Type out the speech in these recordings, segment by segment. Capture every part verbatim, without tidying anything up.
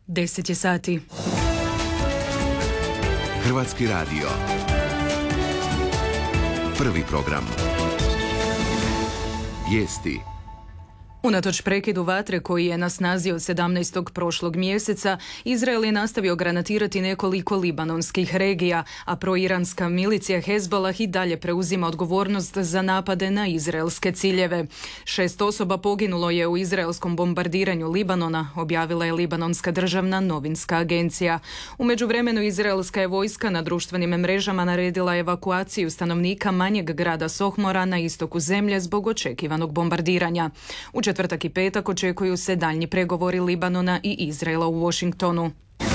deset je sati. Hrvatski radio. Prvi program. Vijesti. Unatoč prekidu vatre koji je na snazi od sedamnaestog prošlog mjeseca, Izrael je nastavio granatirati nekoliko libanonskih regija, a proiranska milicija Hezbollah i dalje preuzima odgovornost za napade na izraelske ciljeve. Šest osoba poginulo je u izraelskom bombardiranju Libanona, objavila je Libanonska državna novinska agencija. U međuvremenu izraelska je vojska na društvenim mrežama naredila evakuaciju stanovnika manjeg grada Sohmora na istoku zemlje zbog očekivanog bombardiranja. U četvrtak i petak očekuju se daljnji pregovori Libanona i Izraela u Washingtonu.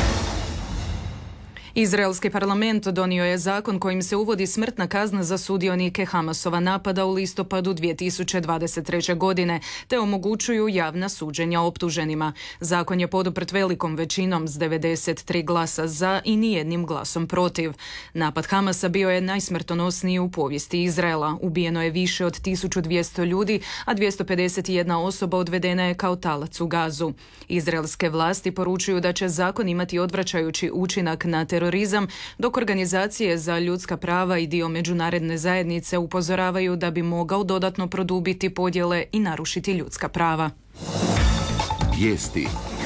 Izraelski parlament donio je zakon kojim se uvodi smrtna kazna za sudionike Hamasova napada u listopadu dvije tisuće dvadeset treće. godine, te omogućuju javna suđenja optuženima. Zakon je poduprt velikom većinom s devedeset tri glasa za i nijednim glasom protiv. Napad Hamasa bio je najsmrtonosniji u povijesti Izraela. Ubijeno je više od tisuću dvjesto ljudi, a dvjesto pedeset jedna osoba odvedena je kao talac u Gazu. Izraelske vlasti poručuju da će zakon imati odvraćajući učinak na terorizam, dok organizacije za ljudska prava i dio međunarodne zajednice upozoravaju da bi mogao dodatno produbiti podjele i narušiti ljudska prava. Vijesti.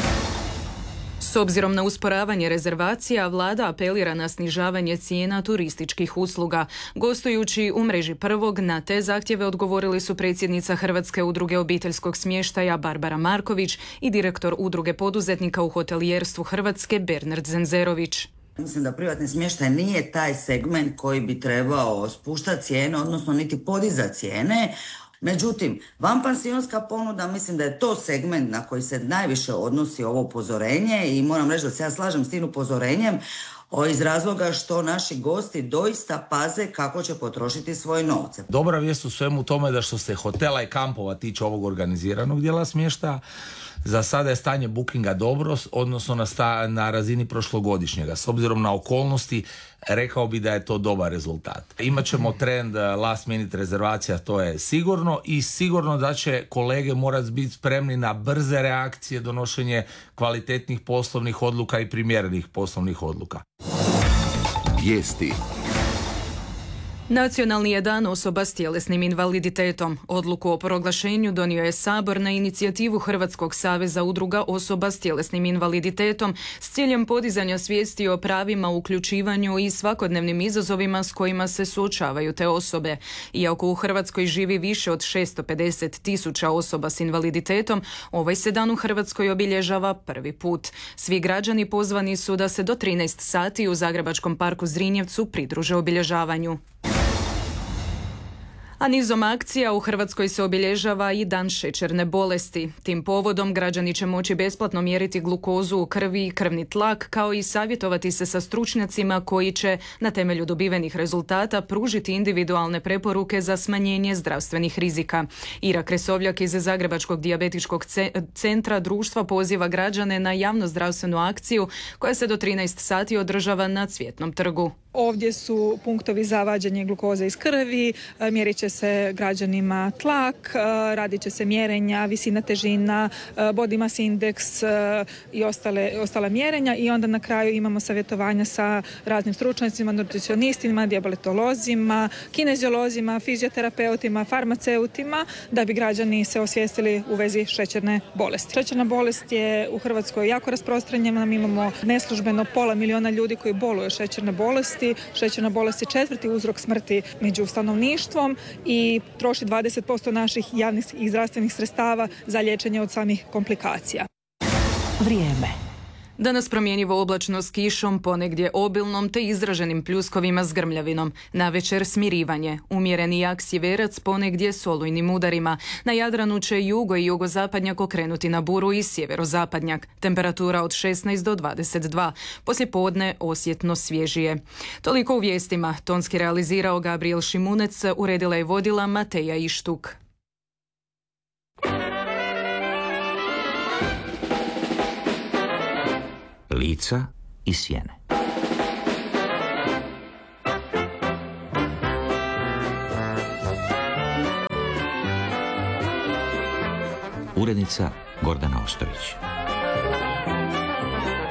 S obzirom na usporavanje rezervacija, vlada apelira na snižavanje cijena turističkih usluga. Gostujući u mreži Prvog, na te zahtjeve odgovorili su predsjednica Hrvatske udruge obiteljskog smještaja Barbara Marković i direktor udruge poduzetnika u hotelijerstvu Hrvatske Bernard Zenzerović. Mislim da privatni smještaj nije taj segment koji bi trebao spuštati cijene, odnosno niti podizati cijene. Međutim, vanpansionska ponuda, mislim da je to segment na koji se najviše odnosi ovo upozorenje i moram reći da se ja slažem s tim upozorenjem iz razloga što naši gosti doista paze kako će potrošiti svoje novce. Dobra vijest u svemu tome da što se hotela i kampova tiče ovog organiziranog dijela smještaja, za sada je stanje bookinga dobro, odnosno na, sta, na razini prošlogodišnjega. S obzirom na okolnosti, rekao bi da je to dobar rezultat. Imaćemo trend last minute rezervacija, to je sigurno, i sigurno da će kolege morati biti spremni na brze reakcije, donošenje kvalitetnih poslovnih odluka i primjerenih poslovnih odluka. Vijesti. Nacionalni je dan osoba s tjelesnim invaliditetom. Odluku o proglašenju donio je Sabor na inicijativu Hrvatskog saveza udruga osoba s tjelesnim invaliditetom s ciljem podizanja svijesti o pravima, uključivanju i svakodnevnim izazovima s kojima se suočavaju te osobe. Iako u Hrvatskoj živi više od šesto pedeset tisuća osoba s invaliditetom, ovaj se dan u Hrvatskoj obilježava prvi put. Svi građani pozvani su da se do trinaest sati u Zagrebačkom parku Zrinjevcu pridruže obilježavanju. A nizom akcija u Hrvatskoj se obilježava i dan šećerne bolesti. Tim povodom građani će moći besplatno mjeriti glukozu u krvi i krvni tlak, kao i savjetovati se sa stručnjacima koji će, na temelju dobivenih rezultata, pružiti individualne preporuke za smanjenje zdravstvenih rizika. Ira Kresovljak iz Zagrebačkog dijabetičkog centra društva poziva građane na javnozdravstvenu akciju koja se do trinaest sati održava na Cvjetnom trgu. Ovdje su punktovi za vađenje glukoze iz krvi, mjerit će se građanima tlak, radit će se mjerenja, visina težina, body mass index i ostale, ostala mjerenja, i onda na kraju imamo savjetovanja sa raznim stručnjacima, nutricionistima, dijabetolozima, kineziolozima, fizioterapeutima, farmaceutima, da bi građani se osvijestili u vezi šećerne bolesti. Šećerna bolest je u Hrvatskoj jako rasprostranjena, mi imamo neslužbeno pola miliona ljudi koji boluju od šećerne bolesti. Šećerna bolest je četvrti uzrok smrti među stanovništvom i troši dvadeset posto naših javnih i zdravstvenih sredstava za liječenje od samih komplikacija. Vrijeme. Danas promjenjivo oblačno s kišom, ponegdje obilnom te izraženim pljuskovima s grmljavinom. Navečer smirivanje, umjereni jak sjeverac, ponegdje s olujnim udarima. Na Jadranu će jugo i jugozapadnjak okrenuti na buru i sjeverozapadnjak. Temperatura od šesnaest do dvadeset dva. Poslije podne osjetno svježije. Toliko u vijestima. Tonski realizirao Gabriel Šimunec, uredila je vodila Mateja Ištuk. Lica i sjene. Urednica Gordana Ostojić.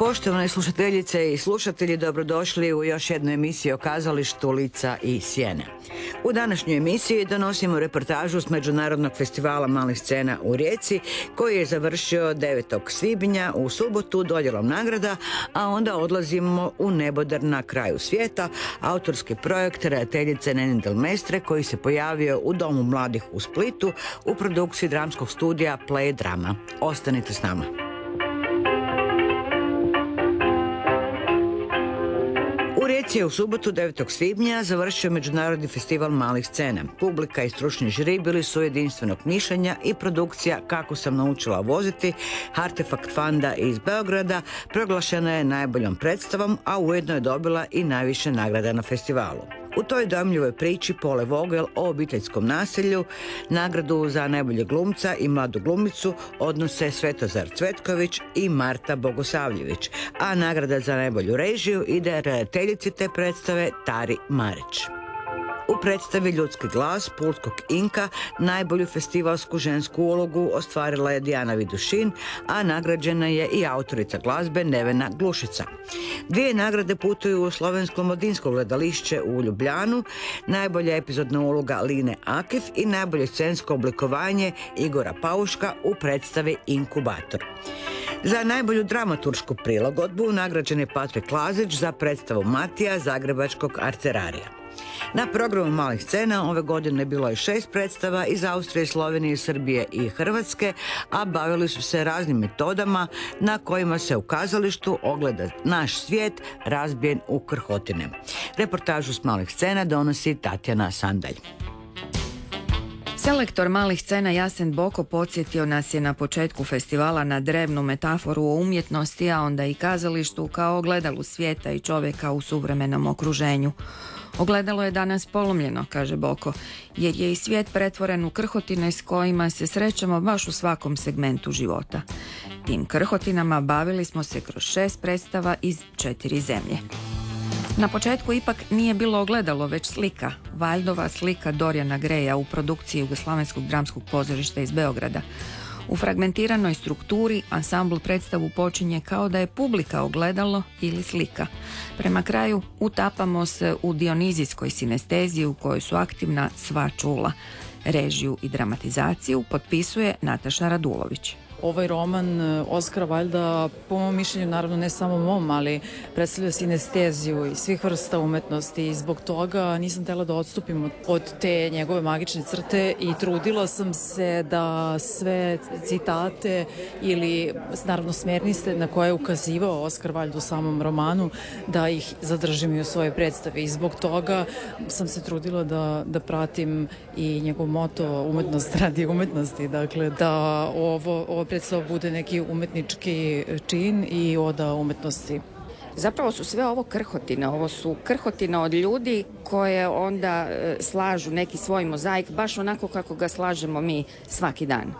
Poštovane slušateljice i slušatelji, dobrodošli u još jednu emisiju o kazalištu Lica i sjene. U današnjoj emisiji donosimo reportažu s Međunarodnog festivala malih scena u Rijeci, koji je završio devetog svibnja u subotu dodjelom nagrada, a onda odlazimo u Neboder na kraju svijeta, autorski projekt redateljice Nene Del Mestre, koji se pojavio u Domu mladih u Splitu u produkciji dramskog studija Play Drama. Ostanite s nama. U Rijeci je u subotu devetog svibnja završio Međunarodni festival malih scena. Publika i stručni žiri bili su jedinstvenog mišljenja i produkcija Kako sam naučila voziti, Artefakt Fanda iz Beograda, proglašena je najboljom predstavom, a ujedno je dobila i najviše nagrada na festivalu. U toj dojmljivoj priči Pole Vogel o obiteljskom nasilju nagradu za najbolje glumca i mladu glumicu odnose Svetozar Cvetković i Marta Bogosavljević, a nagrada za najbolju režiju ide redateljici te predstave Tari Marić. U predstavi Ljudski glas Pulskog Inka najbolju festivalsku žensku ulogu ostvarila je Dijana Vidušin, a nagrađena je i autorica glazbe Nevena Glušica. Dvije nagrade putuju u Slovensko mladinsko gledališće u Ljubljanu, najbolja epizodna uloga Line Akif i najbolje scensko oblikovanje Igora Pauška u predstavi Inkubator. Za najbolju dramaturšku prilagodbu nagrađen je Patrik Lazić za predstavu Matija Zagrebačkog arcerarija. Na programu malih scena ove godine bilo je šest predstava iz Austrije, Slovenije, Srbije i Hrvatske, a bavili su se raznim metodama na kojima se u kazalištu ogleda naš svijet razbijen u krhotine. Reportažu s malih scena donosi Tatjana Sandalj. Selektor malih scena Jasen Boko podsjetio nas je na početku festivala na drevnu metaforu o umjetnosti, a onda i kazalištu kao ogledalu svijeta i čovjeka u suvremenom okruženju. Ogledalo je danas polomljeno, kaže Boko, jer je i svijet pretvoren u krhotine s kojima se srećemo baš u svakom segmentu života. Tim krhotinama bavili smo se kroz šest predstava iz četiri zemlje. Na početku ipak nije bilo ogledalo, već slika, Valjdova slika Dorjana Greja u produkciji Jugoslavenskog dramskog pozorišta iz Beograda. U fragmentiranoj strukturi ansambl predstavu počinje kao da je publika ogledalo ili slika. Prema kraju utapamo se u dionizijskoj sinesteziji u kojoj su aktivna sva čula. Režiju i dramatizaciju potpisuje Nataša Radulović. Ovaj roman Oskara Valjda, po mom mišljenju, naravno ne samo mom, ali predstavlja sinesteziju i svih vrsta umetnosti i zbog toga nisam htjela da odstupim od te njegove magične crte i trudila sam se da sve citate ili naravno smernice na koje je ukazivao Oskar Valjda u samom romanu, da ih zadržim i u svojoj predstavi i zbog toga sam se trudila da, da pratim i njegov moto umetnost radi umetnosti, dakle da ovo, ovo predstava bude neki umetnički čin i oda umetnosti. Zapravo su sve ovo krhotine, ovo su krhotine od ljudi koje onda e, slažu neki svoj mozaik baš onako kako ga slažemo mi svaki dan.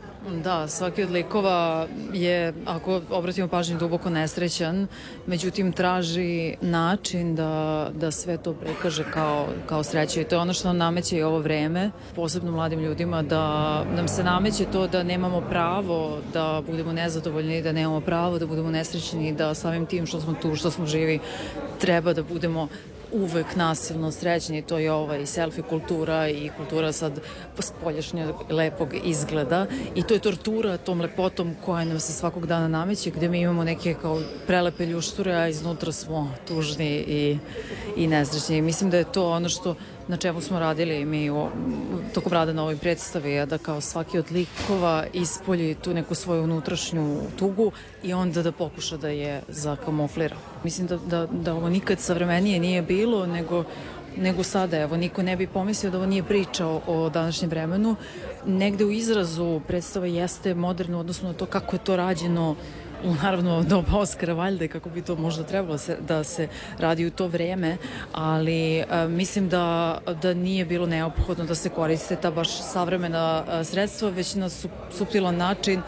Da, svaki od likova je, ako obratimo pažnju, duboko nesrećan, međutim traži način da, da sve to prikaže kao, kao sreće i to je ono što nam nameće i ovo vreme, posebno mladim ljudima, da nam se nameće to da nemamo pravo da budemo nezadovoljni, da nemamo pravo da budemo nesrećni, da samim tim što smo tu, što smo živi, treba da budemo uvek nasilno srećni. To je ova i selfie kultura i kultura sad spoljašnjeg lepog izgleda i to je tortura tom lepotom koja nam se svakog dana nameće, gdje mi imamo neke kao prelepe ljušture, a iznutra smo tužni i, i nesrećni. Mislim da je to ono što na čemu smo radili mi u, tokom rada na ovoj predstavi, a da kao svaki od likova ispolji tu neku svoju unutrašnju tugu i onda da pokuša da je zakamuflira. Mislim da, da, da ovo nikad savremenije nije bilo nego, nego sada. Evo, niko ne bi pomislio da ovo nije priča o, o današnjem vremenu. Negde u izrazu predstava jeste moderno, odnosno na to kako je to rađeno u naravno doba Oskara Valjda, kako bi to možda trebalo se, da se radi u to vreme, ali a, mislim da, da nije bilo neophodno da se koriste ta baš savremena a, sredstva, već na su, suptilan način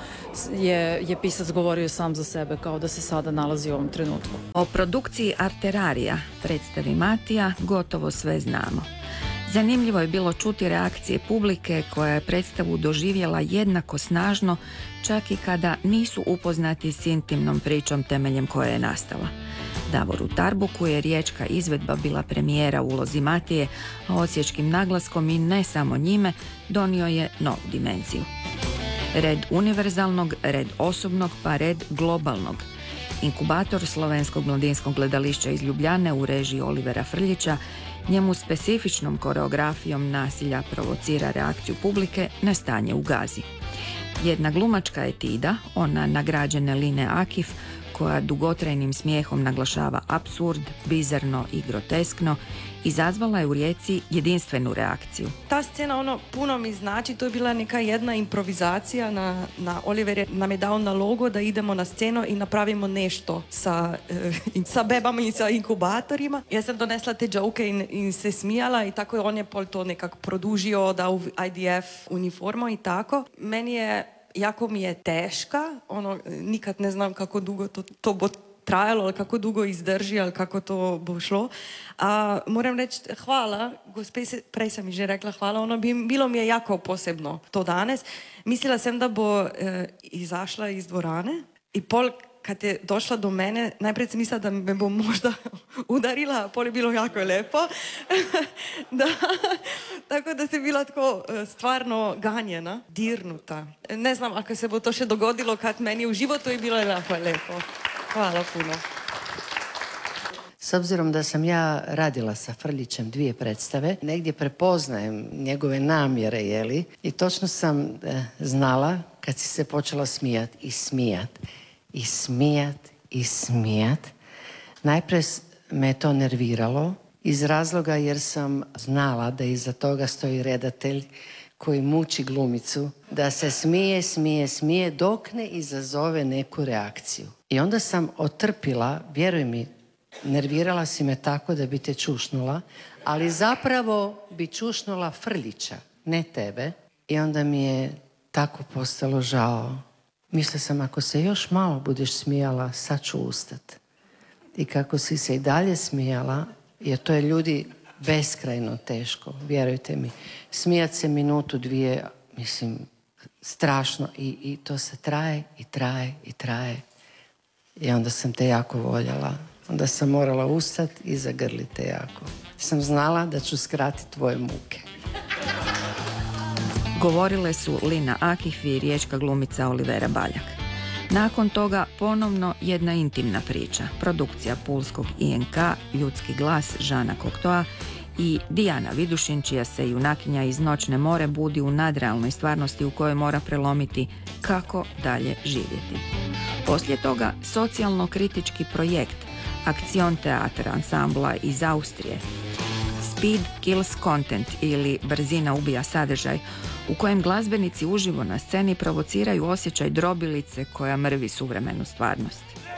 je, je pisac govorio sam za sebe, kao da se sada nalazi u ovom trenutku. O produkciji Arterarija, predstavi Matija, gotovo sve znamo. Zanimljivo je bilo čuti reakcije publike koja je predstavu doživjela jednako snažno, čak i kada nisu upoznati s intimnom pričom temeljem koje je nastala. Davoru Tarbuku je riječka izvedba bila premijera u ulozi Matije, a osječkim naglaskom i ne samo njime donio je novu dimenziju. Red univerzalnog, red osobnog, pa red globalnog. Inkubator Slovenskog mladinskog gledališća iz Ljubljane u režiji Olivera Frljića njemu specifičnom koreografijom nasilja provocira reakciju publike na stanje u Gazi. Jedna glumačka etida, ona nagrađene Line Akif, koja dugotrajnim smijehom naglašava apsurd, bizarno i groteskno, izazvala je u Rijeci jedinstvenu reakciju. Ta scena ono puno mi znači, to je bila neka jedna improvizacija, na, na Oliver nam je dao nalogo da idemo na scenu i napravimo nešto sa, eh, sa bebama i sa inkubatorima. Ja sam donesla te joke in, in se smijala i tako on je pol to nekako produžio, dao I D F uniformu i tako. Meni je jako mi je teška, ono, nikad ne znam kako dugo to, to bo trajalo, ali kako dugo izdrži, ali kako to bo šlo. A, moram reći hvala, gospe, prej sam mi že rekla hvala, ono bi, bilo mi je jako posebno to danes. Mislila sam da bo e, izašla iz dvorane i pol kad je došla do mene, najprej sam mislila da me bo možda udarila, a pol je bilo jako lepo. Da, tako da sam bila tako stvarno ganjena, dirnuta. Ne znam ako se bo to še dogodilo kad meni u životu je bilo jako lepo. Hvala puno. S obzirom da sam ja radila sa Frljićem dvije predstave, negdje prepoznajem njegove namjere, jeli, i točno sam eh, znala kad si se počela smijat i smijat. I smijat, i smijat. Najprije me to nerviralo iz razloga jer sam znala da iza toga stoji redatelj koji muči glumicu da se smije, smije, smije dok ne izazove neku reakciju. I onda sam otrpila, vjeruj mi, nervirala si me tako da bi te čušnula, ali zapravo bi čušnula Frljića, ne tebe. I onda mi je tako postalo žao. Mislila sam, ako se još malo budeš smijala, sad ću ustat. I kako si se i dalje smijala, jer to je ljudi beskrajno teško, vjerujte mi. Smijat se minutu, dvije, mislim, strašno. I, i to se traje i traje i traje. I onda sam te jako voljela. Onda sam morala ustat i zagrlit te jako. Sam znala da ću skratiti tvoje muke. Govorile su Lina Akif i riječka glumica Olivera Baljak. Nakon toga ponovno jedna intimna priča. Produkcija pulskog I N K, Ljudski glas Žana Koktoa i Dijana Vidušin, čija se junakinja iz Noćne more budi u nadrealnoj stvarnosti u kojoj mora prelomiti kako dalje živjeti. Poslije toga socijalno-kritički projekt Akcion teatra ansambla iz Austrije Speed Kills Content ili Brzina ubija sadržaj, u kojem glazbenici uživo na sceni provociraju osjećaj drobilice koja mrvi suvremenu stvarnost.